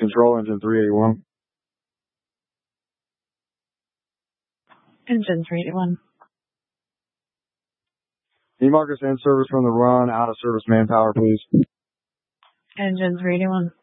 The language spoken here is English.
Control engine 381. Engine 381. Can you mark us in service from the run, out of service manpower, please? Engine 381.